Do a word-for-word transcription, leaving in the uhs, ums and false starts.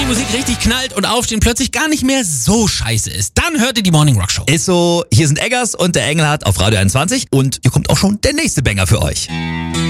die Musik richtig knallt und Aufstehen plötzlich gar nicht mehr so scheiße ist, dann hört ihr die Morning Rock Show. Ist so, hier sind Eggers und der Engelhardt auf Radio einundzwanzig und hier kommt auch schon der nächste Banger für euch.